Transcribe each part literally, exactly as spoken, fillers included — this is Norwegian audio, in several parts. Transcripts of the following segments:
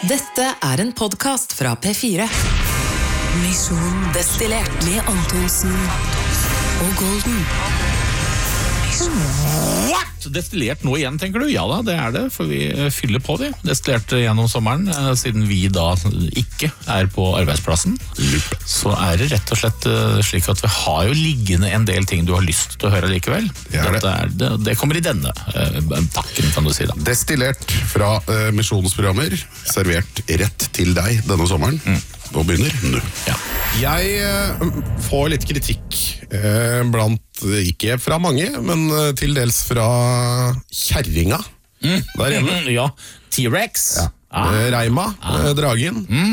Dette er en podcast fra P fire. Mission Destillert med Antonsen og Golden. What? Destillert nå igjen, tenker du? Ja da, det er det, for vi fyller på vi. Destillert gjennom sommeren, siden vi da ikke er på arbeidsplassen. Så er det rett og slett slik at vi har jo liggende en del ting du har lyst til å høre likevel. Det, det. Er det, det kommer i denne uh, pakken, kan du si da. Destillert fra uh, misjonsprogrammer, servert rett til deg denne sommeren. Mm. Nå begynner nå. Ja. Jeg uh, får litt kritikk uh, blant, ikke fra mange, men uh, til dels fra kjerringa mm. der hjemme. Ja, T-Rex. Ja. Ah. Reima, ah. dragen. Mm.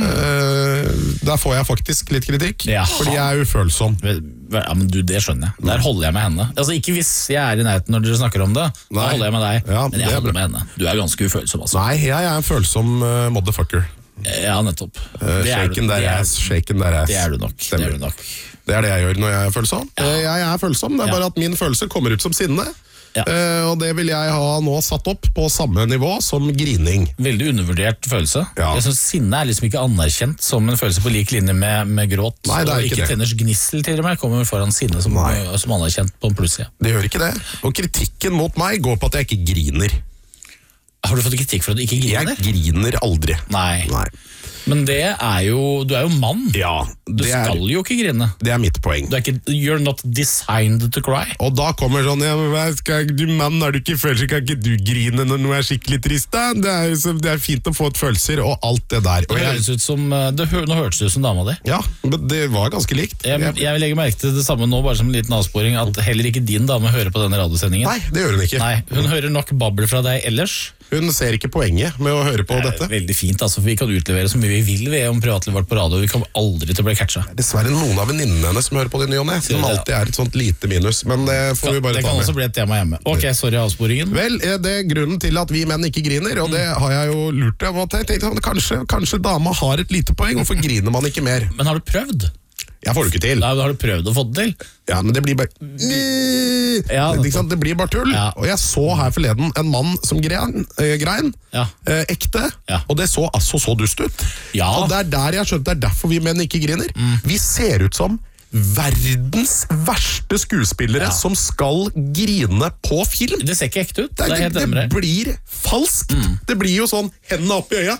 Uh, der får jeg faktisk litt kritikk, Jaha. Fordi jeg er ufølsom. Ja, men du, det skjønner jeg. Der holder jeg med henne. Altså, ikke hvis jeg er i nærheten når dere snakker om det, Nei. Da holder jeg med deg. Ja, men jeg holder med henne. Du er ganske ufølsom, altså. Nei, jeg er en følsom uh, motherfucker. Ja, nettopp. Uh, shaken der ass, shaken der ass. Det er du nok. Det er, du nok. Det er det jeg gjør når jeg er følsom. Ja. Uh, jeg er følsom, det er ja. Bare at min følelse kommer ut som sinne. Ja. Uh, og det vil jeg ha nå satt opp på samme nivå som grining. Veldig undervurdert følelse. Ja. Jeg synes sinne er liksom ikke anerkjent som en følelse på lik linje med, med gråt. Nei, det er ikke, ikke tenners gnissel til og med kommer foran sinne som, som anerkjent på en plusside. Det gjør ikke det. Og kritikken mot meg går på at jeg ikke griner. Har du fått kritikk for at du ikke griner? Jeg griner aldri. Nei. Nei. Men det er jo, du er jo mann. Ja, du skal er, jo ikke grine. Det er mitt poeng. Du er ikke, you're not designed to cry. Og da kommer sånn, ja, skal, du mann, er du ikke følelser, kan ikke du grine når noe er skikkelig trist da? Det er, så, det er fint å få et følelser og alt det der. Det høres ut som, det, nå hørtes det ut som dama di. Ja, men det var ganske likt. Jeg, jeg vil legge merke til det samme nå, bare som en liten avsporing, at heller ikke din dame hører på denne radiosendingen. Nei, det gjør hun ikke. Nei, hun hører nok babbel fra deg ellers. Hun ser ikke poenget med å høre på dette. Veldig fint, altså, for vi kan utlevere så mye vi vil ved om privatlivet vårt på radio. Vi kommer aldri til å bli catcha. Dessverre noen av venninnene hennes som hører på det nye og ne, som alltid er et sånt lite minus, men det får kan, vi bare det ta med. Det kan også bli et tema hjemme. Ok, sorry avsporingen. Vel, det er grunnen til at vi menn ikke griner, og det har jeg jo lurt av. Jeg tenkte, kanskje, kanskje dama har et lite poeng, hvorfor griner man ikke mer? Men har du prøvd? Jeg får det ikke til. Nei, har du prøvd å få det til? Ja, men det blir bare ja, det, det blir bare tull. Ja. Og jeg så her forleden en mann som grein, eh, grein ja. eh, ekte, ja. Og det så altså så dust ut. Ja. Og det er der jeg skjønte, det er derfor vi menn ikke griner. Mm. Vi ser ut som verdens verste skuespillere ja. Som skal grine på film. Det ser ikke ekte ut. Det, det, det, det blir falskt. Mm. Det blir jo sånn hendene opp i øya.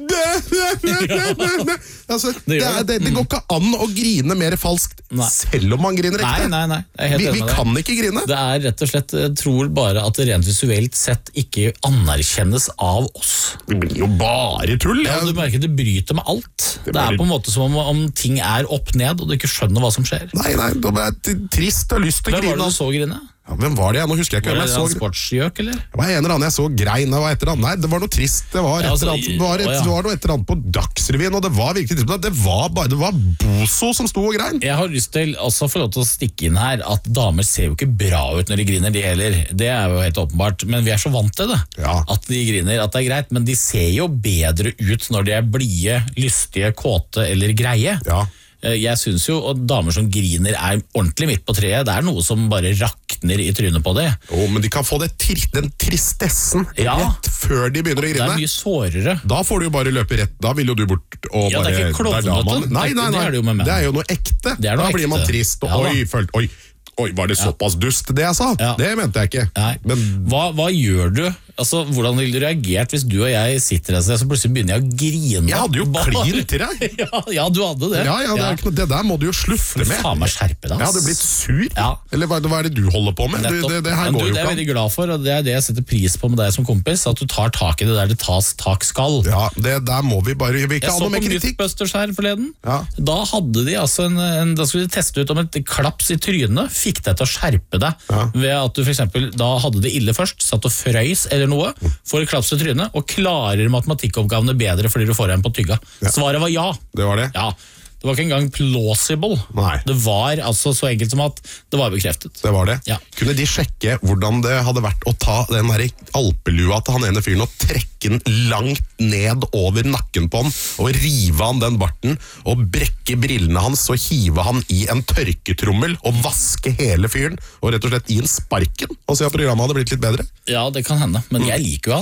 Altså, det, er, det, det går ikke an å grine mer falskt nei. Selv om man griner ekte. Nei, nei, nei. Vi, vi kan ikke grine. Det er rett og slett, jeg tror bare at det rent visuelt sett ikke anerkjennes av oss. Det blir jo bare tull. Ja, du merker det bryter med alt. Det, det er på en måte som om, om ting er opp ned, og du ikke skjønner hva som skjer. Nei, nei, det er trist og lyst til å grine. Hvem var det du så grine? Ja, hvem var det? Jeg nå husker jeg ikke. Var det en sportsgjøk, eller? Det var en eller annen jeg så grein, det var et eller annet. Nei, det var noe trist. Det var, ja, altså, et, det var, et, å, ja. det var noe et eller annet på Dagsrevyen, og det var virkelig trist. Det var bare, det var Boso som sto og grein. Jeg har lyst til også å få lov til å stikke inn her, at damer ser jo ikke bra ut når de griner, de heller. Det er jo helt åpenbart, men vi er så vant til det. Ja. At de griner, at det er greit, men de ser jo bedre ut når de er blide, lystige, kåte eller greie. Ja. Jeg synes jo at damer som griner er ordentlig midt på treet. Det er noe som bare rakner i trynet på det. Jo, men de kan få det tri- den tristessen ja. Rett før de begynner å grine. Det er mye sårere. Da får du jo bare løpe rett. Da vil jo du bort og ja, bare... det er ikke klovnete. Nei, nei, nei. Det er, det, jo med det er jo noe ekte. Det er noe da blir man ekte. Trist. Og, ja, oi, følt, oi, oi, var det såpass dust det jeg sa? Ja. Det mente jeg ikke. Men... Hva, hva gjør du? Altså, hvordan ville du reagert hvis du og jeg sitter her, så plutselig begynner jeg å grine? Jeg hadde jo klin til deg. ja, ja, du hadde det. Ja, ja, det, er, det der må du jo slutte med. Faen meg skjerpe deg. Jeg hadde blitt sur. Ja. Eller hva, hva er det du holder på med? Det, det, det her Men går du, jo det er ikke jeg veldig glad for, og det er det jeg setter pris på med deg som kompis, at du tar tak i det der det tas tak skal. Ja, det der må vi bare... Vi ikke jeg så på Mythbusters her forleden. Ja. Da hadde de altså en, en... Da skulle de teste ut om et klaps i trynet fikk deg til å skjerpe deg. Ja. Ved at du for eksempel da hadde det ille først, satt og frøys eller noe, får klaps i trynet, og klarer matematikkoppgavene bedre fordi du får en på tygga. Ja. Svaret var ja. Det var det? Ja. Det var ikke engang plausible. Nei. Det var altså så enkelt som at det var bekreftet. Det var det. Ja. Kunne de sjekke hvordan det hadde vært å ta den der alpelua til han ene fyren og trekke den langt ned over nakken på han, og rive han den barten, og brekke brillene hans, og hive han i en tørketrommel, og vaske hele fyren, og rett og slett gi en sparken, og se at programmet hadde blitt litt bedre? Ja, det kan hende, men jeg liker jo han det.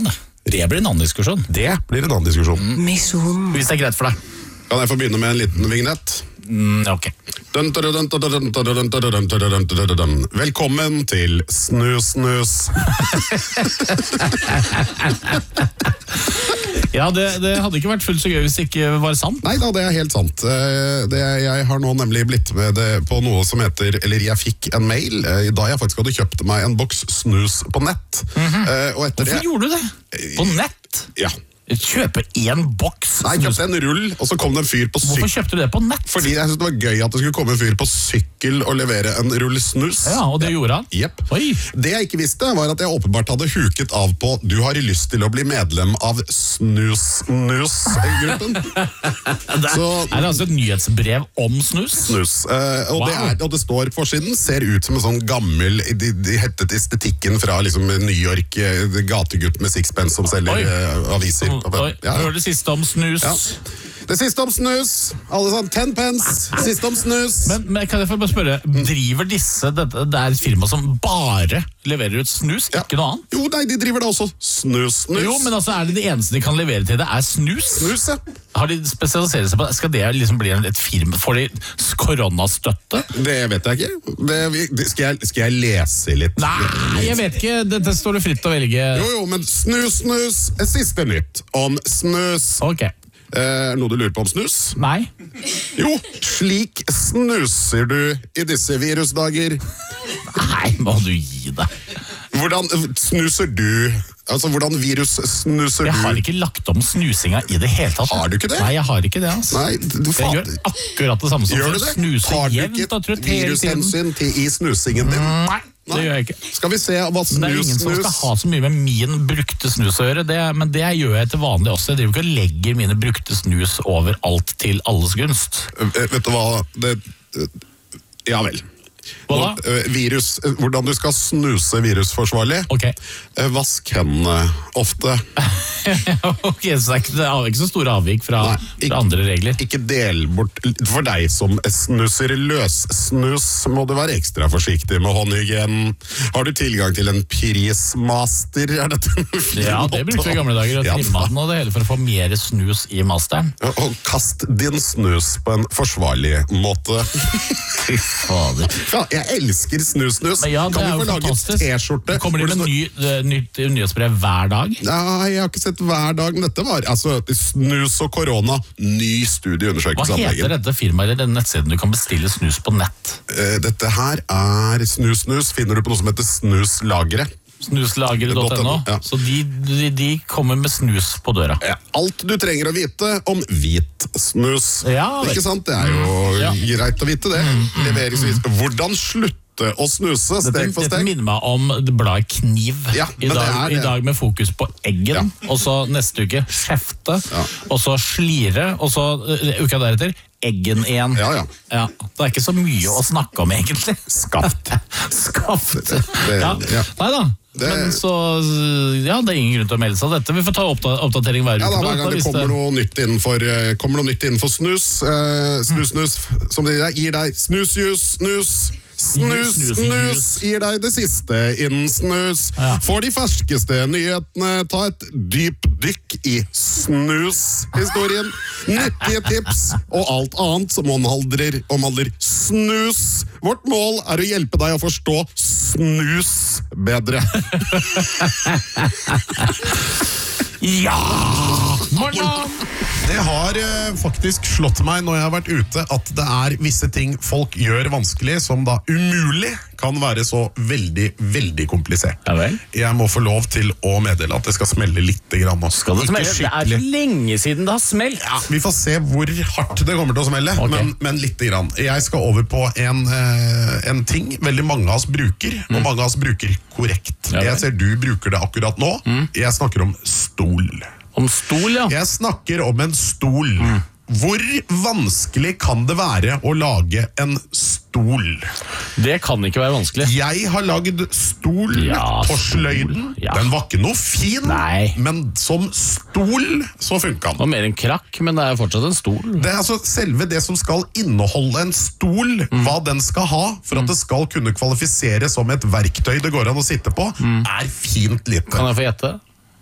Det blir en annen diskusjon. Det blir en annen diskusjon. Misjon. Hvis det er greit for deg. Kan jeg få begynne med en liten vignett? Mm, ok. Dun, dun, dun, dun, dun, dun, dun, dun, dun, dun, dun, dun, dun. Velkommen til Snus Snus. Ja, det, det hadde ikke vært fullt så gøy hvis det ikke var sant. Nei da, det er helt sant. Eh, Det, jeg har nå nemlig blitt med det på noe som heter, eller jeg fikk en mail, eh, da jeg faktisk hadde kjøpt meg en boks snus på nett. Eh, Og etter Hvorfor det... gjorde du det? På nett? Ja. Kjøper en boks Nei, jeg kjøpte en rull, og så kom det en fyr på Hvorfor sykkel. kjøpte du det på nett? Fordi jeg synes det var gøy at det skulle komme en fyr på sykkel og levere en rull snus. Ja, og det gjorde han? Jepp. Oi. Det jeg ikke visste, var at jeg åpenbart hadde huket av på Du har lyst til å bli medlem av Snus-Snus-gruppen. Det Så er det altså et nyhetsbrev om snus? snus. Eh, og, Wow. det er, og det står forsiden, ser ut som en sånn gammel, de, de hettet estetikken fra liksom New York, eh, gategutt med sixpence som selger Oi. eh, aviser. Oi, Ja. hør det siste om snus. Ja. Det siste om snus. Alle sånn, ten pence. Siste om snus. Men, men kan jeg få bare spørre, driver disse, det, det er et firma som bare leverer ut snus, Ja. ikke noe annet? Jo, nei, de driver da også snus, snus. Jo, men altså er det det eneste de kan levere til det er snus? Snus, ja. Har de spesialisert seg på det? Skal det liksom bli en- et firma? Får de koronastøtte? Det vet jeg ikke. Det, det, skal, jeg, skal jeg lese litt? Nei, jeg vet ikke. Dette står det fritt å velge. Jo, jo, men snus, snus. Siste nytt om snus. Ok. Eh, noe du lurer på om snus? Nei. Jo, slik snuser du i disse virusdager. Nei, må du gi deg. Hvordan snuser du? Altså, hvordan virus snuser Jeg har du? ikke lagt om snusinga i det hele tatt. Har du ikke det? Nei, jeg har ikke det, altså. Nei, du Jeg gjør faen. akkurat det samme som Gjør før. du det? Snuser Har du jevnt ikke og trutt hele tiden. virushensyn til, i snusingen din? Nei, det gjør jeg ikke. Skal vi se hva Men det er snus, ingen som skal snus ha så mye med min brukte snus å gjøre, det, men det gjør jeg til vanlig også. Jeg driver ikke og legger mine brukte snus overalt til alles gunst. Eh, Vet du hva det, eh, Ja vel. Hva da? Nå, eh, Virus, eh, hvordan du skal snuse virusforsvarlig. Ok. Eh, Vask hendene ofte. Ok, så det er ikke, det er ikke så store avvik fra, Nei, ikke- fra andre regler. Ikke del bort. For deg som snuser løssnus, må du være ekstra forsiktig med håndhygienen. Har du tilgang til en prismaster? Er dette en fin Ja, det måte brukte vi i å- gamle dager. Og Ja, trimma den og det hele for å få mer snus i masteren. Og kast din snus på en forsvarlig måte. Fy fader. Ja, jeg elsker snus-snus. Men ja, det Kan er vi jo få lage fantastisk. T-skjorte? Kommer de hvor det med står- ny, eh, nytt nyhetsbrev hver dag? Nei, jeg har ikke sett hver dag, men dette var altså snus og korona. Ny Hva studieundersøkelse. av heter legen. dette firmaet eller denne nettsiden du kan bestille snus på nett? Eh, Dette her er snus-snus. Finner du på noe som heter Snuslageret. Snuslageret punktum no. Ja. Så de, de, de kommer med snus på døra. Alt du trenger å vite om hvit snus. Ja, vel. Ikke sant? Det er jo Ja. greit å vite det. Leveringsvis. Hvordan slutte å snuse, Dette, steg for dette steg. minner meg om det bladet Kniv. Ja, I, men det dag, er det. I dag med fokus på eggen, Ja. og så neste uke skjefte, Ja. og så slire, og så uh, uka deretter eggen igjen. Ja, ja. Ja, det er ikke så mye å snakke om, egentlig. Skaft. Skaft. det- ja. ja. Nei da. Det- Men så Ja, det er ingen grunn til å melde seg av dette. Vi får ta oppda oppdatering hver uke. Ja, da, på hver dette, gang det hvis kommer noe nytt innenfor, eh, kommer noe nytt innenfor snus, eh, snus, snus, som det gir deg snusjus, snus, snus, Snus, snus, gir deg det siste innen snus. Ja. For de ferskeste nyhetene, ta et dyp dykk i snus-historien, nyttige tips og alt annet som omhandler, omhandler snus. Vårt mål er å hjelpe deg å forstå snus bedre. Ja! Morgen! Det har eh, faktisk slått meg når jeg har vært ute at det er visse ting folk gjør vanskelig som da umulig kan være så veldig, veldig komplisert. Ja vel. Jeg må få lov til å meddele at det skal smelle litt grann nå. Skal det Ikke smelle? Det er så skikkelig. lenge siden det har smelt. Ja, vi får se hvor hardt det kommer til å smelle, Ok. men, men litt grann. Jeg skal over på en, eh, en ting veldig mange av oss bruker, og mange av oss bruker korrekt. Ja vel. Jeg ser du bruker det akkurat nå. Jeg snakker om stol. Om stol, ja. Jeg snakker om en stol. Hvor vanskelig kan det være å lage en stol? Det kan ikke være vanskelig. Jeg har lagd stol Ja, på stol. sløyden. Ja. Den var ikke noe fin, Nei. men som stol så funka den. Og mer enn krakk, men det er fortsatt en stol. Det er altså selve det som skal inneholde en stol, hva den skal ha for at det skal kunne kvalifisere som et verktøy det går an å sitte på, er fint lite. Kan jeg få gjette?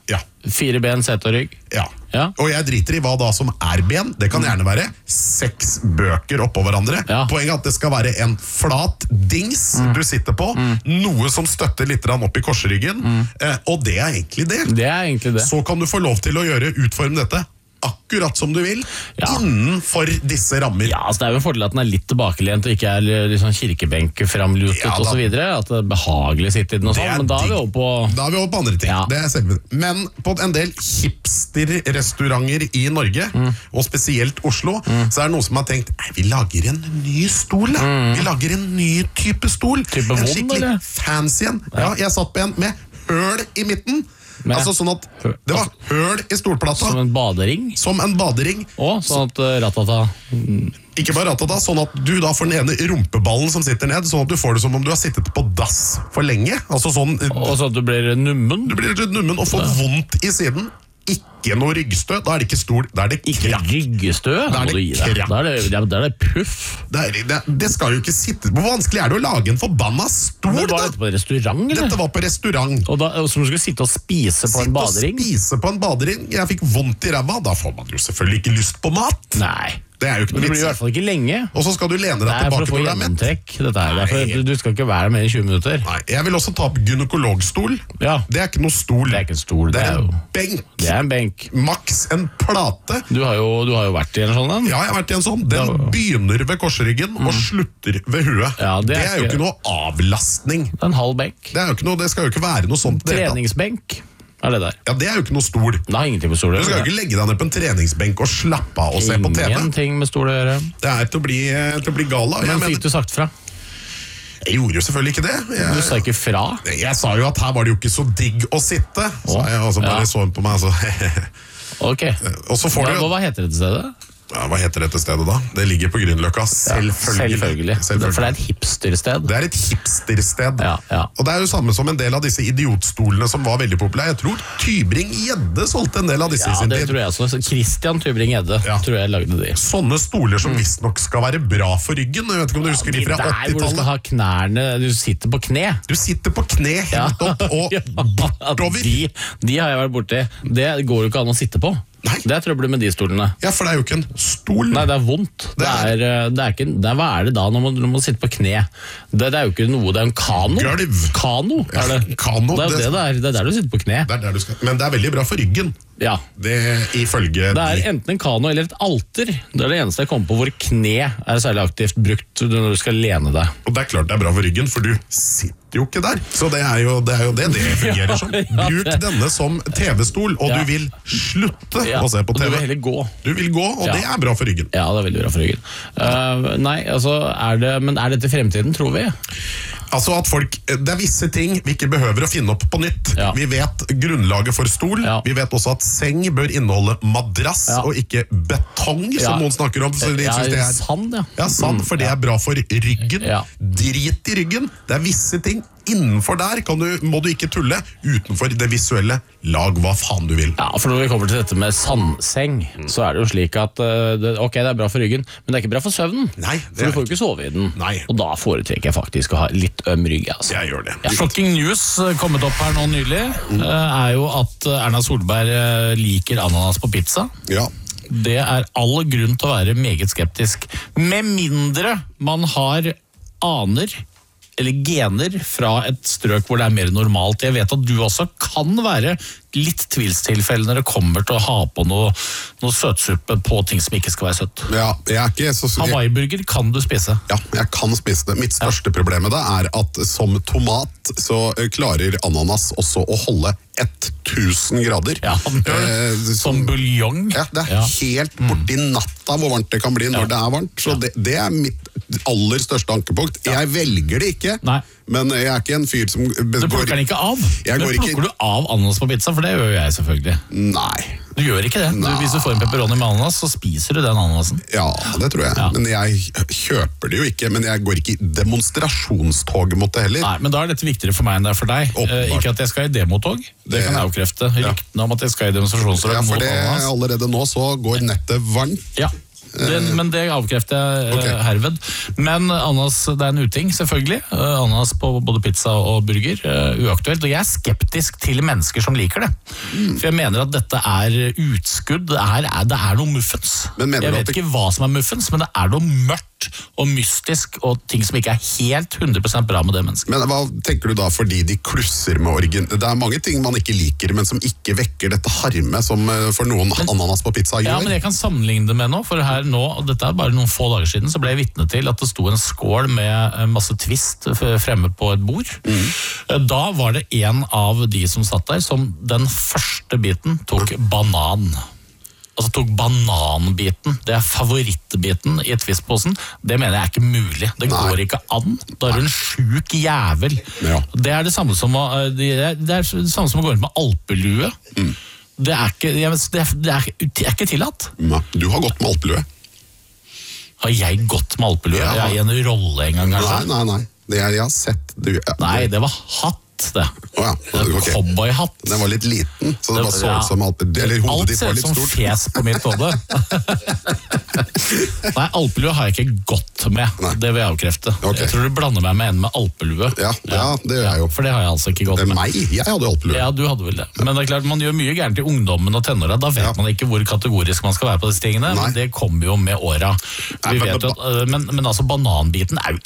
Ja. Fire ben, sete og rygg. Ja. Ja. Og jeg driter i hva da som er ben. Det kan gjerne være seks bøker oppå hverandre. Ja. Poenget er at det skal være en flat dings mm. du sitter på. Mm. Noe som støtter litt opp i korsryggen. Mm. Eh, og det er egentlig det. Det er egentlig det. Så kan du få lov til å gjøre utforme dette akkurat som du vil, ja. innenfor disse rammer. Ja, altså det er jo en fordel at den er litt tilbakelent og ikke er liksom kirkebenk framlutet ja, og så videre, at det er behagelig å sitte i den og sånn, men da er vi over på... Da er vi over på andre ting, ja. det er selve. Men på en del hipster-restauranter i Norge, mm. og spesielt Oslo, mm. så er det noen som har tenkt, nei, vi lager en ny stol, mm. vi lager en ny type stol. Type en vond, skikkelig eller? fancy en. Ja, jeg satt på en med høl i midten. Med, altså sånn at det var høl i stolplata. Som en badering? Som en badering. Å, sånn at uh, ratata... Mm. Ikke bare ratata, sånn at du da får den ene rumpeballen som sitter ned, sånn at du får det som om du har sittet på dass for lenge. Altså sånn... Og sånn at du blir nummen? Du blir litt nummen og får ja. vondt i siden. Ikke noe ryggstø, da er det ikke stol, da er det ikke krapp. Ryggstø? Da er det krapp. Da er det, da er det puff. Det, er, det, det skal jo ikke sitte... Hvor vanskelig er det å lage en forbanna stol, Men var da? dette på restaurant, eller? Dette var på restaurant. Og da, som du skulle sitte og spise på sitte en badering? Sitte og spise på en badering. Jeg fikk vondt i ræva, da får man jo selvfølgelig ikke lyst på mat. Nei. Det er jo ikke Men noe det blir i hvert fall ikke lenge. Og så skal du lene deg tilbake for å få når du er mett. gjennomtrekk. Dette er derfor, du skal ikke være mer enn tjue minutter. Nei, jeg vil også ta opp gynekologstol. Ja. Det er ikke noe stol. Det er ikke en stol. Det er en jo... benk. Det er en benk. Maks en plate. Du har jo, du har jo vært i en sånn den. Ja, jeg har vært i en sånn. Den ja. begynner ved korsryggen mm. og slutter ved huet. Ja, det, er det er jo ikke noe avlastning. Det er en halv benk. Det, er jo ikke noe, det skal jo ikke være noe sånt. Treningsbenk. Er det der? Ja, det er jo ikke noe stol. Det har ingenting med stol å gjøre. Du skal jo ikke legge deg ned på en treningsbenk og slappe av og se på T V. Ingenting med stol å gjøre. Det er til å bli, til å bli gala. Men fikk du sagt fra? Jeg gjorde jo selvfølgelig ikke det. Jeg, du sa ikke fra? Jeg sa jo at her var det jo ikke så digg å sitte. Så jeg altså bare ja. så hun på meg, så... Ok. Og så får hva, du... hva heter det til stedet? Ja, hva heter dette stedet da? Det ligger på Grünerløkka. Selvfølgelig. Selvfølgelig. Selvfølgelig. For det er et hipstersted. Det er et hipstersted. Ja, ja. Og det er jo samme som en del av disse idiotstolene som var veldig populære. Jeg tror Tybring-Gjedde solgte en del av disse ja, i sin tid. Ja, det tror jeg også. Christian Tybring-Gjedde ja. tror jeg lagde de. Sånne stoler som visstnok skal være bra for ryggen. Jeg vet ikke om du husker ja, de fra åttitallet. Hvor du skal ha knærne, du sitter på kne. Du sitter på kne helt ja. opp og bortover. De, de har jeg vært borti. Det går jo ikke an å sitte på. Nei. Det er trøbbel med de stolene. Ja, for det er jo ikke en stol. Nei, det er vondt. Det er, det er ikke, det er, hva er det da når man, når man sitter på kne? Det, det er jo ikke noe, det er en kano. Gulv. Kano, er det. Ja, kano. Det er det, det, er, det er der du sitter på kne. Det er der du skal. Men det er veldig bra for ryggen. Ja. Det ifølge Det er enten en kano eller et alter. Det er det eneste jeg kommer på hvor kne er særlig aktivt brukt når du skal lene deg. Og det er klart det er bra for ryggen, for du sitter jo ikke der. Så det er jo det er jo det, det fungerer som. Bruk denne som T V-stol, og ja. du vil slutte ja. å se på T V. Og du vil heller gå. Du vil gå, og ja. det er bra for ryggen. Ja, det er veldig bra for ryggen. Uh, nei, altså, er det, men er dette fremtiden, tror vi? Altså at folk, Det er visse ting vi ikke behøver å finne opp på nytt. Ja. Vi vet grunnlaget for stol. Ja. Vi vet også at seng bør inneholde madrass ja. og ikke betong, som ja. noen snakker om. Så de ja, synes det er, sand, ja. Ja, sand, for det er bra for ryggen. Ja. Drit i ryggen. Det er visse ting. Innenfor der kan du, må du ikke tulle. Utenfor det visuelle, lag hva faen du vil. Ja, for når vi kommer til dette med sandseng, mm. så er det jo slik at uh, det, ok, det er bra for ryggen, men det er ikke bra for søvnen. Nei, for du får jo ikke sove i den. Nei. Og da foretrekker jeg faktisk å ha litt øm rygg. Altså. Jeg gjør det. Ja. Shocking news kommet opp her nå nylig, mm. uh, er jo at Erna Solberg uh, liker ananas på pizza. Ja. Det er all grunn til å være meget skeptisk. Med mindre man har aner eller gener fra et strøk hvor det er mer normalt. Jeg vet at du også kan være litt tvilstilfelle når det kommer til å ha på noe, noe søtsuppe på ting som ikke skal være søtt. Ja, jeg er ikke så... Hawaii-burger kan du spise. Ja, jeg kan spise det. Mitt største ja. problem med det er at som tomat så klarer ananas også å holde tusen grader. Ja, eh, som buljong. Ja, det er ja. helt borti natta hvor varmt det kan bli når ja. det er varmt. Så ja. det, det er mitt aller største ankepunkt. Ja. Jeg velger det ikke, Nei. men jeg er ikke en fyr som... Du plukker den ikke av? Jeg men plukker ikke... du av ananas på pizza? For det gjør jeg selvfølgelig. Nei. Du gjør ikke det. Du, hvis du får en pepperoni med ananas, så spiser du den ananasen. Ja, det tror jeg. Ja. Men jeg kjøper det jo ikke, men jeg går ikke i demonstrasjonstog mot det heller. Nei, men da er dette viktigere for meg enn det er for deg. Eh, ikke at jeg skal i demotog. Det, det kan jeg avkrefte. Ryktene ja. om at jeg skal i demonstrasjonstog. Ja, for det allerede nå så går nettet varmt. Ja. det, men det avkrefter jeg Ok. okay. herved. Men ananas, det er en uting, selvfølgelig. Uh, ananas på både pizza og burger, uh, uaktuelt. Og jeg er skeptisk til mennesker som liker det. Mm. For jeg mener at dette er utskudd, det er, det er noe muffens. Men mener Jeg du vet at det- ikke hva som er muffens, men det er noe mørkt og mystisk, og ting som ikke er helt hundre prosent bra med det mennesket. Men hva tenker du da fordi de klusser med origin... Det er mange ting man ikke liker, men som ikke vekker dette harme som eh, for noen ananas på pizza gjør. Ja, men jeg kan sammenligne det med noe, for her nå, og dette er bare noen få dager siden, så ble jeg vitne til at det sto en skål med masse twist fremme på et bord. Mm. Da var det en av de som satt der, som den første biten tok banan. Altså tok bananbiten. Det er favorittbiten i twistposen. Det mener jeg er ikke mulig. Det Nei. går ikke an. Da er du en sjuk jævel. Ja. Det er det samme som å, det er det er det samme som å gå rundt med alpelue. Mm. Det, er ikke, det, er, det, er, det er ikke tillatt. Nei, du har gått med alpelue. Har jeg gått med alpelue? Ja. Jeg er i en rolle en gang, Nei, kanskje? nei, nei. Det er, jeg har sett du, ja, Nei, det var hatt, det. Å ja, Det var ok. Cowboyhatt. Den var litt liten, så det, Det- bare så ja. ut som alpelue. Eller hodet Alt ditt ser var ut litt som stort. fjes på mitt hode. Nei, alpelue har jeg ikke gått med. Nei. Det vil jeg avkrefte. Ok. Jeg tror du blander meg med en med alpelue. Ja, ja, det gjør jeg jo. For det har jeg altså ikke gått Det er med. meg, jeg hadde alpelue. Ja, du hadde vel det. Men det er klart, man gjør mye gærent i ungdommen og tenåra. Da vet Ja. man ikke hvor kategorisk man skal være på disse tingene. Nei. Men det kommer jo med åra. Nei, Vi men- vet jo at, øh, men, men altså, bananbiten er jo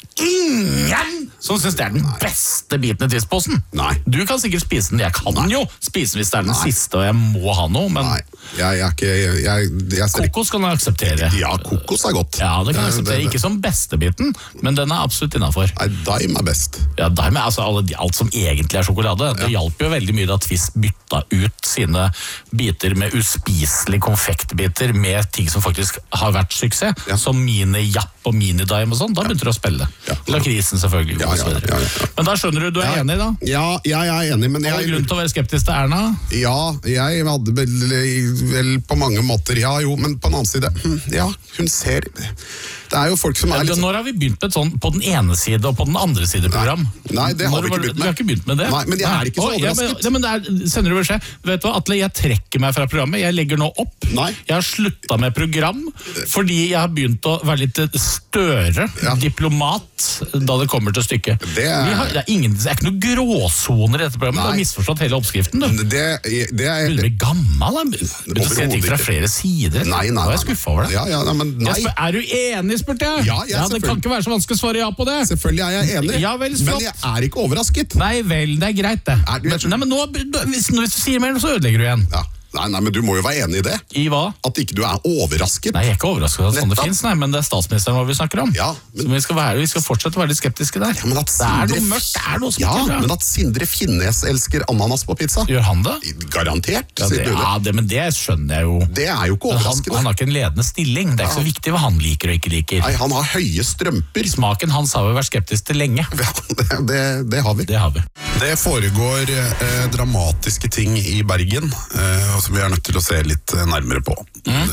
ingen som syns det er den beste biten i twistposen. Nei. Du kan sikkert spise den. Jeg kan jo spise den hvis det er den Nei. siste, og jeg må ha noe. Men Nei, jeg, jeg er ikke jeg, jeg, jeg ser ikke. kokos kan jeg akseptere. Ja, kokos er godt. Ja, det kan jeg Eh, akseptere. det- Ikke som bestebiten, men den er absolutt innafor. Nei, daim er best. Ja, dermed, altså, alle, de- alt som egentlig er sjokolade. Det hjalp jo veldig mye da Twist bytta ut sine biter med uspiselige konfektbiter med ting som faktisk har vært suksess, Ja. som mini-japp og mini-dime og sånn. Da begynte det å spille. Ja. Lakrisen selvfølgelig. Ja, og så ja, videre. ja, ja, ja. Men da skjønner du, du er enig da? Ja, jeg er enig, men Er det grunn jeg, til å være skeptisk til Erna? ja, jeg hadde vel, vel på mange måter, ja jo, men på den annen side, hm, ja, hun ser, det er jo folk som er litt Når har vi begynt med et sånn på den ene side og på den andre side program? Nei, det har Når vi ikke var begynt med. Vi har ikke begynt med det. Nei, men jeg er ikke så Å, ja, men, overrasket. ja, men det er, sender du beskjed? Vet du hva, Atle, jeg trekker meg fra programmet. Jeg legger nå opp. Nei. Jeg har slutta med program fordi jeg har begynt å være litt større Ja. diplomat da det kommer til stykket. Det er- Vi har, det, er ingen, det er ikke noen gråsoner i dette programmet. Du har Nei. misforstått hele oppskriften. Du det, det er begynner å bli gammel. da. Begynner å se ting fra ikke. flere sider. Nei, nei, Nå er nei. jeg skuffa over det. Ja, ja, nei, men nei. Jeg spør, er du enig, spurte jeg? Ja, jeg er Det kan selvfølgelig- ikke være så vanskelig å svare ja på det. Selvfølgelig er jeg enig, Ja, vel, flott. men jeg er ikke overrasket. Nei vel, det er greit det. Er du- Men, nei, men nå, hvis, hvis du sier mer, så ødelegger du igjen. Ja. Nei, nei, men du må jo være enig i det. I hva? At ikke du er overrasket. Nei, jeg er ikke overrasket at sånn det Nettopp. finnes, nei, men det er statsministeren vår vi snakker om. Ja, men- Så vi skal, være, vi skal fortsette å være litt skeptiske der. Ja, men at det er Sindre- noe mørkt, det er noe som Ja, ikke er bra. men at Sindre Finnes elsker ananas på pizza. Gjør han det? Garantert, Ja, sier det, du det. ja det, men det skjønner jeg jo. Det er jo ikke Men han, overraskende. han har ikke en ledende stilling. Det er ikke så viktig hva han liker og ikke liker. Nei, han har høye strømper. Smaken hans har vi vært skeptisk til lenge. Ja, det, det, det har vi. Det har vi. Det foregår eh, dramatiske ting i Bergen, eh, som vi er nødt til å se litt eh, nærmere på.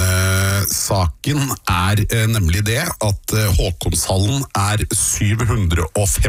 Eh, saken er eh, nemlig det at eh, Håkonshallen er syv hundre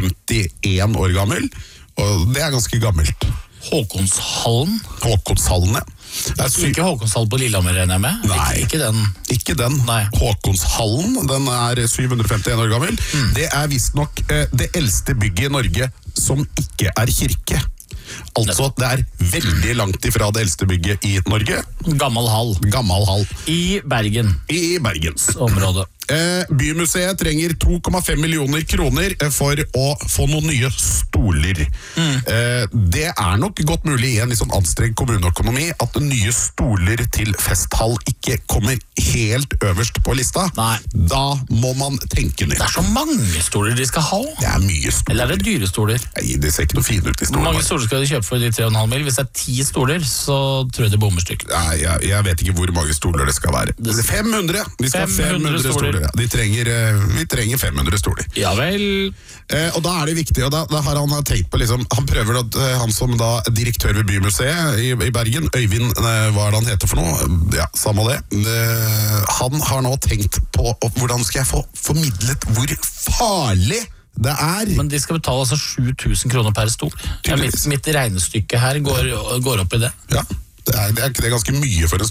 femtien år gammel, og det er ganske gammelt. Håkonshallen? Håkonshallen, ja. Det er Så syv... ikke Håkonshall på Lillehammer, regner jeg med? Nei. Ikke, ikke den. Ikke den. Nei. Håkonshallen, den er syv hundre femtien år gammel. Mm. Det er visstnok eh, det eldste bygget i Norge som ikke er kirke. Altså, det er veldig langt ifra det eldste bygget i Norge. Gammel hall. Gammel hall I Bergen. i Bergen. Området. Eh, Bymuseet trenger to komma fem millioner kroner eh, for å få noen nye stoler. Mm. Eh, det er nok godt mulig i en litt sånn anstrengt kommuneøkonomi at nye stoler til festhall ikke kommer helt øverst på lista. Nei. Da må man tenke Det nytt. er så mange stoler de skal ha. Det er mye stoler. Eller er det dyre stoler? Nei, det ser ikke noe fine ut i Hvor stolen. mange stoler skal de kjøpe for de tre komma fem mil? Hvis det er ti stoler, så tror jeg det bommer stygt. Nei, jeg, jeg vet ikke hvor mange stoler det skal være. fem hundre! Vi skal ha fem hundre fem hundre stoler. stoler. Ja. De trenger, eh, vi trenger fem hundre stoler. Ja vel. Eh, og da er det viktig, og da, da har han tenkt på liksom, han prøver at eh, han som da er direktør ved Bymuseet i, i Bergen, Øyvind, eh, hva er det han heter for noe? Ja, samme det. Eh, han har nå tenkt på og, hvordan skal jeg få formidlet hvor farlig det er. Men de skal betale altså sju tusen kroner per stol. Ja, mitt, mitt regnestykke her går, går opp i det. Ja, det er, det er ikke det ganske mye for en stol.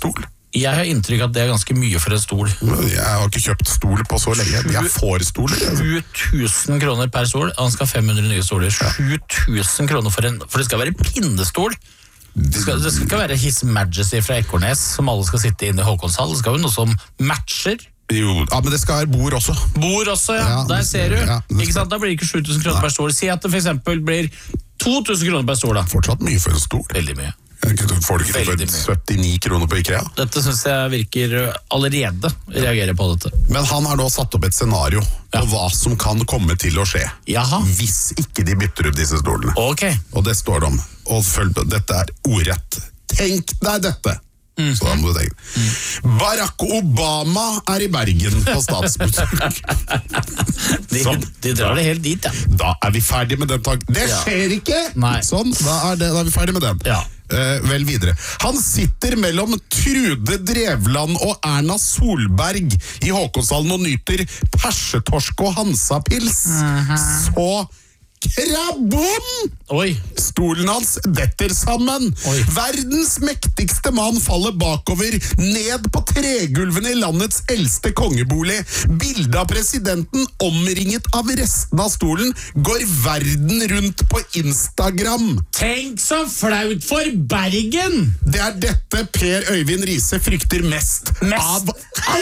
Jeg har inntrykk at det er ganske mye for en stol. Jeg har ikke kjøpt stol på så lenge. Jeg får stoler. sju tusen kroner per stol, han skal ha fem hundre nye stoler. sju tusen kroner for en, for det skal være pinnestol. Det skal, det skal ikke være His Majesty fra Ekornes som alle skal sitte inne i Håkonshall. Det skal være noe som matcher. Jo, ja, men det skal være bord også. Bord også, ja. Ja, Der ser du. ja, det skal- Ikke sant? Da blir det ikke sju tusen kroner per stol. Si at det for eksempel blir to tusen kroner per stol da. Fortsatt mye for en stol. Veldig mye. Får du ikke Veldig for syttini kroner på IKEA? Dette synes jeg virker allerede reagerer på dette. Men han har nå satt opp et scenario Ja. på hva som kan komme til å skje. Jaha. Hvis ikke de bytter ut disse stolene. Ok. Og det står det om. Og følg på, dette er ordrett. Tenk deg dette! Mm. Så da må du tenke. Mm. Barack Obama er i Bergen på statsbesøk. De, Sånn. de drar det helt dit, ja. Da er vi ferdig med den tanken. Det Ja. skjer ikke! Nei. Sånn, da er, det, da er vi ferdig med den. Ja. Eh, vel videre. Han sitter mellom Trude Drevland og Erna Solberg i Håkonshallen og nyter persetorsk og Hansa-pils. Så krabom! Oi. Stolen hans detter sammen. Oi. Verdens mektigste mann faller bakover, ned på tregulvene i landets eldste kongebolig. Bildet av presidenten omringet av resten av stolen går verden rundt på Instagram. Tenk så flaut for Bergen! Det er dette Per Øyvind Riise frykter mest, Mest? av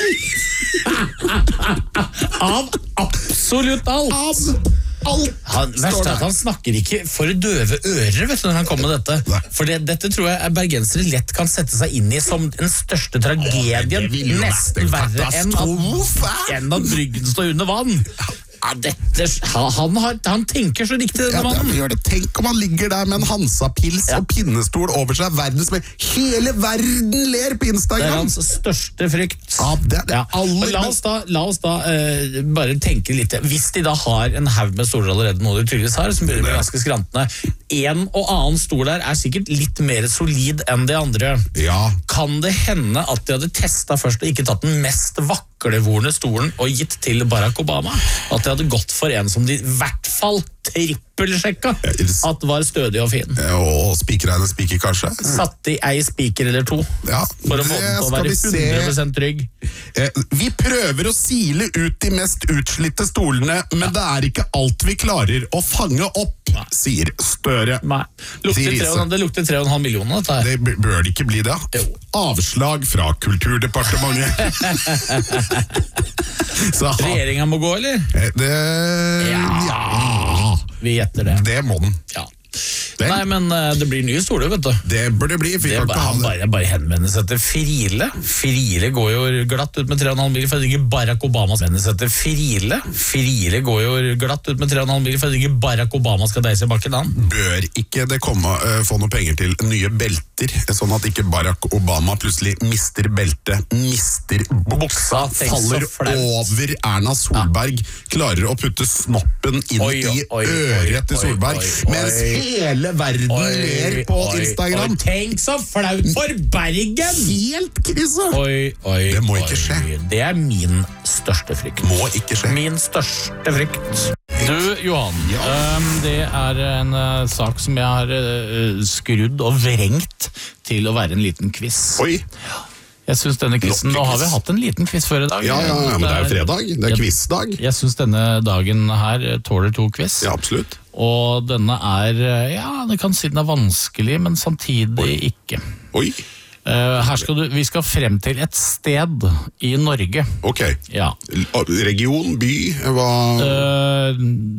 alt. Av absolutt alt. Av alt. Han, verst står er det. at han snakker ikke for døve ører vet du, når han kommer med dette. Nei. For det, dette tror jeg er bergensere lett kan sette seg inn i som den største tragedien. det vil jo være Nesten en verre enn at, katastrofe. enn at Bryggen står under vann. Ja, dette, han, har, han tenker så riktig, denne Ja, det, mannen. gjør det. Tenk om han ligger der med en Hansa-pils Ja. og pinnestol over seg. Verdens med Hele verden ler på Det er Instagram! hans største frykt. Ja, det er det Ja. aller Men la oss da, la oss da eh, bare tenke litt. Hvis de da har en haug med stoler allerede, noe de tydeligvis har, som begynner å bli ganske skrantende, en og annen stol der er sikkert litt mer solid enn de andre. Ja, Kan det hende at de hadde testet først og ikke tatt den mest vaklevorne stolen og gitt til Barack Obama? At de hadde gått for en som de i hvert fall trippelsjekka at var stødig og fin. og spikeregnet spiker kanskje. Satt i ei spiker eller to Ja, for å få det den til å skal være vi se. hundre prosent trygg. Eh, Vi prøver å sile ut de mest utslitte stolene, men det er ikke alt vi klarer å fange opp, sier Støre. Nei. Lukter Sier tre, Riise. og- det lukter tre og en halv million dette her. Det b- bør det ikke bli det. Jo. Avslag fra Kulturdepartementet. Så ha- Regjeringa må gå, eller? Eh, det Ja, Vi gjetter det. det må den. Ja. Det, Nei, men eh, det blir nye stoler, vet du. det bør det bli. Vi Det kan er ikke ha bare, det. bare, bare henvende seg til Friele. Friele går jo glatt ut med tre og en halv mil for at ikke Barack Obama skal henvende seg til Friele. Friele går jo glatt ut med tre og en halv mil for at ikke Barack Obama skal deise i bakken, han. Bør ikke det komme eh, få noe penger til nye belter, sånn at ikke Barack Obama plutselig mister beltet, mister buksa, Tenk så faller flaut. over Erna Solberg, klarer å putte snoppen inn Oi, i oi, oi, øret til oi, Solberg, oi, mens oi. hele verden ler på oi, Instagram. oi, tenk så flaut for Bergen! Helt krise! Oi, oi, Det må oi. ikke skje. Det er min største frykt. Må ikke skje. Min største frykt. Du, Johan, øhm, det er en uh, sak som jeg har uh, skrudd og vrengt til å være en liten quiz. Oi, Jeg synes denne quizen, Nok en Nå har vi quiz. hatt en liten quiz før i dag. ja, ja, ja, men det er jo fredag. Det er Jeg- quizdag. Jeg synes denne dagen her tåler to quiz. Ja, absolutt. Og denne er, ja, det kan si den er vanskelig, men samtidig ikke. Oi, Uh, her skal du, vi skal frem til et sted i Norge. ok. Ja. L- Region, by, hva... Uh,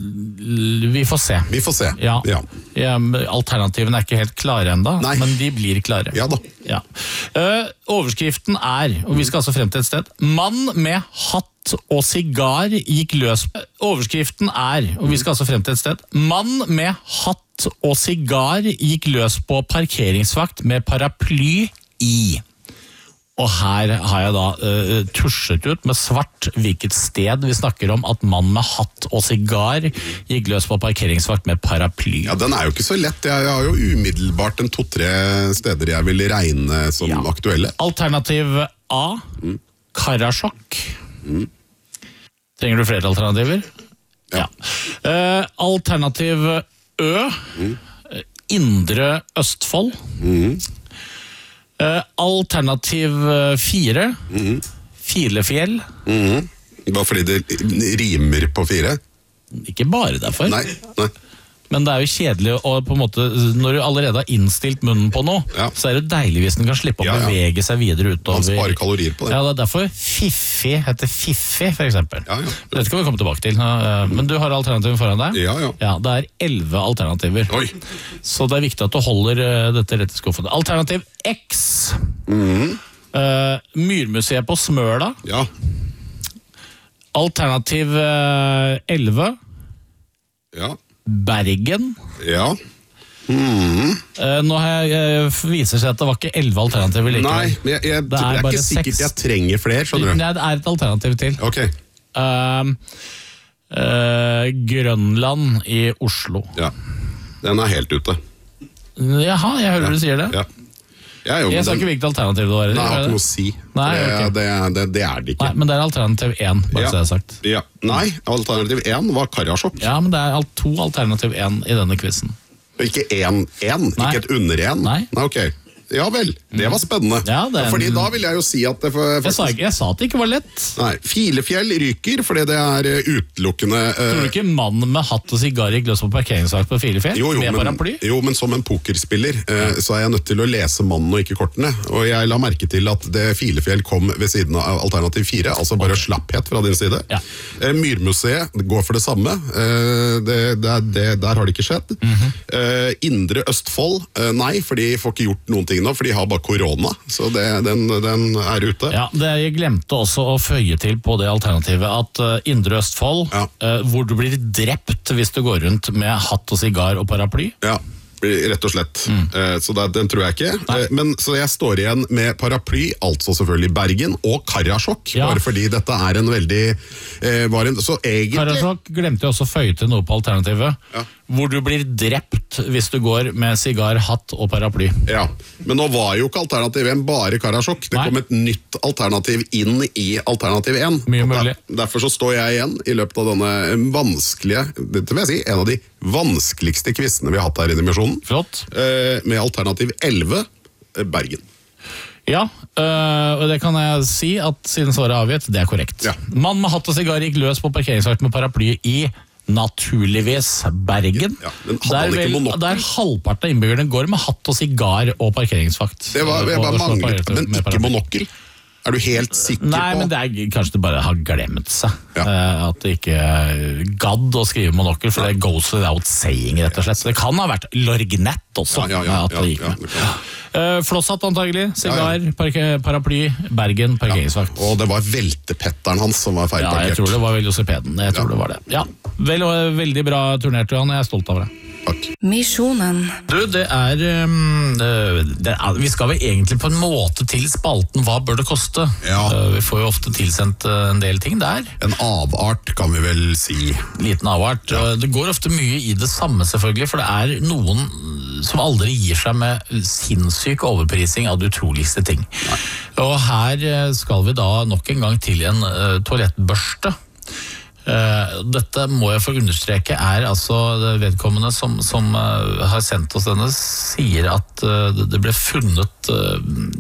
l- vi får se. Vi får se. Ja. Ja, Ja, men alternativene er ikke helt klare enda, Nei. men de blir klare. ja da. Ja. Uh, overskriften er, og vi skal altså frem til et sted, mann med hatt og sigar gikk løs. Overskriften er, og vi skal altså frem til et sted, mann med hatt og sigar gikk løs på parkeringsvakt med paraply i. Og her har jeg da uh, tusjet ut med svart hvilket sted vi snakker om at mann med hatt og sigar gikk løs på parkeringsvakt med paraply. Ja, den er jo ikke så lett. Jeg har jo umiddelbart en to-tre steder jeg vil regne som Ja. aktuelle. Alternativ A, Karasjok. Trenger du flere alternativer? Ja. Eh, alternativ Ø, Indre Østfold. Uh, alternativ fire, mm. Filefjell. Mm. Bare fordi det rimer på fire? Ikke bare derfor. Nei, nei. Men det er jo kjedelig å på en måte, når du allerede har innstilt munnen på noe, ja. Så er det deilig hvis den kan slippe å ja, ja. Bevege seg videre utover. Man sparer kalorier på det. Ja, det er derfor Fiffi heter Fiffi, for eksempel. Ja, ja. Det skal vi komme tilbake til. Men du har alternativer foran deg? Ja, ja. Ja, det er elleve alternativer. Oi. Så det er viktig at du holder dette rett i skuffen. Alternativ X. Mm. Uh, Myrmuseet på Smøla. Ja. Alternativ elleve. Ja. Bergen. Ja. Mm. Uh, nå har jeg, uh, viser seg at det var ikke elleve alternativer likevel. Nei, men jeg, jeg, det, er det er ikke sikkert seks. Jeg trenger flere, skjønner du? Nei, det er et alternativ til. Ok. Uh, uh, Grønland i Oslo. Ja, den er helt ute. Jaha, jeg hører ja. Du sier det. Ja. Ja, jo, jeg sa den... ikke hvilket alternativ det var. Nei, jeg har ikke noe å si. Nei, det, okay. det, det, det er det ikke. Nei, men det er alternativ én, bare ja. Så jeg har sagt. Ja. Nei, alternativ én var Karasjok. Ja, men det er to alternativ én i denne quizen. Ikke én, én? Ikke et under én? Nei. Nei, ok. Ja vel, det var spennende. Ja, det er... Fordi da vil jeg jo si at det for, jeg, sa ikke, jeg sa at det ikke var lett. Nei, Filefjell ryker, fordi det er utelukkende uh... Tror du ikke mannen med hatt og sigar gikk løs på parkeringsvakt på Filefjell? Jo, jo, med men, paraply? jo, men som en pokerspiller uh, så er jeg nødt til å lese mannen og ikke kortene. Og jeg la merke til at det Filefjell kom ved siden av alternativ fire, altså bare okay. Slapphet fra din side. Ja. Uh, Myrmuseet går for det samme. Uh, det, det, det, der har det ikke skjedd. Mm-hmm. uh, Indre Østfold, uh, nei, for de får ikke gjort noen ting nå, for de har bare korona, så det, den, den er ute. Ja, det jeg glemte også å føye til på det alternativet at uh, Indre Østfold, ja. uh, hvor du blir drept hvis du går rundt med hatt og sigar og paraply. Ja, rett og slett. Mm. Uh, så det, den tror jeg ikke. Uh, men så jeg står igjen med paraply, altså selvfølgelig Bergen, og Karasjok, ja. Bare fordi dette er en veldig... Uh, var en, så egentlig... Karasjok glemte jeg også å føye til noe på alternativet. Ja. Hvor du blir drept hvis du går med sigar, hatt og paraply. Ja, men nå var jo ikke alternativ én bare Karasjok. Det Nei. Kom et nytt alternativ inn i alternativ én. Mye mulig. Der, derfor så står jeg igjen i løpet av denne vanskelige, det vil jeg si, en av de vanskeligste quizene vi har hatt her i Dimensjonen. Flott. Eh, med alternativ elleve, Bergen. Ja, øh, og det kan jeg si at siden svaret er avgitt, det er korrekt. Ja. Mann med hatt og sigar gikk løs på parkeringsvakt med paraply i naturligvis Bergen. Ja, der, vel, der halvparten av innbyggerne går med hatt og sigar og parkeringsvakt. Det var, jeg bare manglet, men ikke monokkel. Er du helt sikker Nei, på? men det er kanskje det bare har glemt seg. Ja. Uh, at det ikke gadd å skrive monokkel, for ja. Det goes without saying, rett og slett. Så det kan ha vært lorgnett også. Ja, ja, ja, at det gikk ja, med. Ja, ja. Uh, Flosshatt antagelig, sigar, ja, ja. Paraply, Bergen, parkeringsvakt. Ja. Og det var veltepetteren hans som var feilparkert. Ja, jeg tror det var velocipeden. Jeg tror ja. Det var det. Ja, Vel, veldig bra turnert, Johan. Jeg er stolt av deg. Takk. Misjonen. Du, det er, um, det er Vi skal vel egentlig på en måte til spalten Hva bør det koste? Ja. Uh, vi får jo ofte tilsendt uh, en del ting der. En avart kan vi vel si. Liten avart. Ja. Uh, det går ofte mye i det samme selvfølgelig, for det er noen som aldri gir seg med sinnssyk overprising av de utroligste ting. Nei. Og her skal vi da nok en gang til en uh, toalettbørste. Uh, dette må jeg få understreke er altså vedkommende som, som uh, har sendt oss denne sier at uh, det ble funnet uh,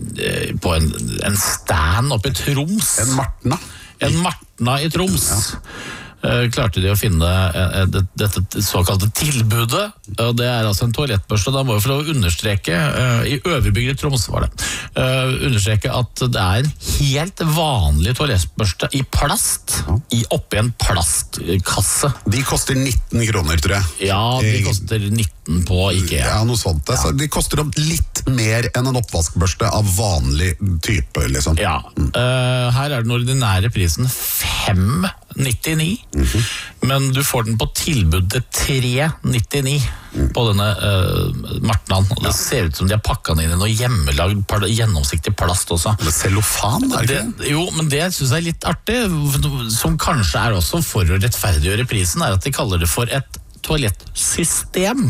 på en, en stand oppe i Troms. En martna. En martna i Troms. Ja. Uh, klarte de å finne uh, det, dette såkalte tilbudet, og det er altså en toalettbørste. Da må jeg få lov å understreke uh, i Øverbygd i Troms var det uh, understreke at det er en helt vanlig toalettbørste i plast ja. I oppi en plastkasse. De koster nitten kroner, tror jeg. Ja, de koster nitten på IKEA. Ja, noe sånt. Ja. De koster litt mer enn en oppvaskbørste av vanlig type, liksom. Ja, uh, her er den ordinære prisen fem nittini, mm-hmm. men du får den på tilbud til tre nittini mm. på denne uh, martnan. Og det ja. Ser ut som de har pakket den inn i noe hjemmelagd gjennomsiktig plast også. Det er cellofan, er det ikke? Jo, men det synes jeg er litt artig, som kanskje er også for å rettferdiggjøre prisen, er at de kaller det for et toalettsystem.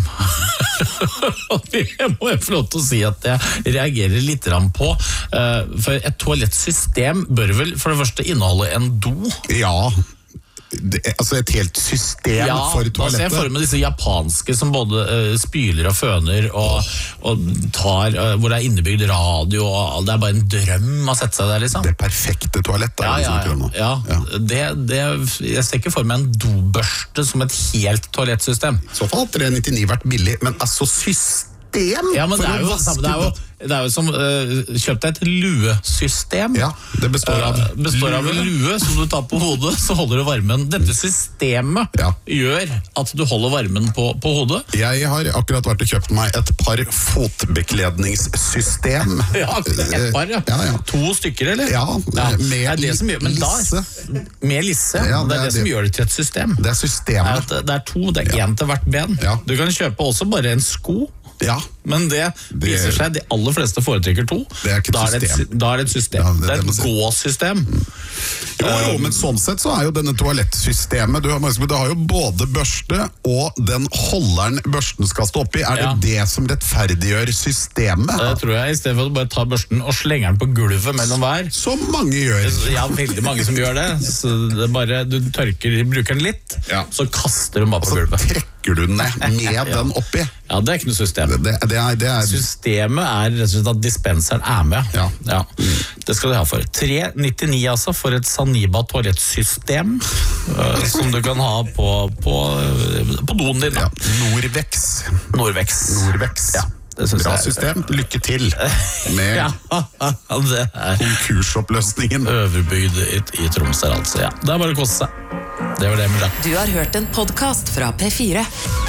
Og det må jeg få lov til å si at jeg reagerer litt på. For et toalettsystem bør vel for det første inneholde en do? Ja, det, altså et helt system Ja, for da ser jeg toalettet. for meg disse japanske som både uh, spyler og føner og, og tar, uh, hvor det er innebygd radio, og det er bare en drøm å sette seg der, liksom. Det perfekte toalett er Ja, det ja, vi snakker om nå. ja. ja. Det, det, jeg ser ikke for meg en dobørste som et helt toalettsystem. I så fall hadde tre nittini vært billig, men altså system Ja, men for det er å jo, vaske det er jo, det. det er jo som uh, kjøpt deg et luesystem. Ja, det består av Uh, består av en lue som du tar på hodet, så holder du varmen. Dette systemet Ja. gjør at du holder varmen på, på hodet. Jeg har akkurat vært og kjøpt meg et par fotbekledningssystem. Ja, et par, ja. Ja, ja. To stykker, eller? Ja, med det er det som gjør, men lisse. Da, med lisse, Ja, det, er det, som gjør det til et system. Det er Det er, systemet. at det er to, det er én til hvert ben. Ja. Du kan kjøpe også bare en sko, Ja, men det, Det- viser seg de aller fleste foretrekker to. Det er ikke et da, er det system. et, da er det et system. Ja, det- det, det er må et si. gåsystem. jo, jo, men sånn sett så er jo denne toalettsystemet du har, du har jo både børste og den holderen børsten skal stå oppi. Er det Ja. det som rettferdiggjør systemet? Det tror jeg, i stedet for å bare ta børsten og slenge den på gulvet mellom hver. Som mange gjør. Ja, veldig mange som gjør det. Så det er bare, du tørker, bruker den litt, Ja. så kaster du den bare på Så gulvet. trekker du den ned med den oppi. Ja, det er ikke noe system. Det, det, er, det er Systemet er rett og slett at dispenseren er med. Ja. Det skal du ha for. tre nittini altså for et Saniba toalettsystem øh, som du kan ha på, på, på doen din. ja. Da. Norvex. Norvex. Norvex. Ja, det synes Bra jeg er- system. Lykke til med Ja, det er konkursoppløsningen. overbygd i, i Troms der, altså. Ja, det er bare å kose seg. Det var det med det. Du har hørt en podcast fra P fire.